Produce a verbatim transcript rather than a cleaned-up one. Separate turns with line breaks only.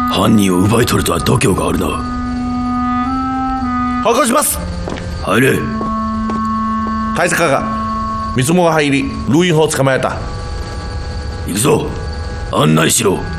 犯人を奪い取るとは度胸があるな。
報告します。
入れ。
大坂が三つもが入りルイン法を捕まえた。
行くぞ。案内しろ。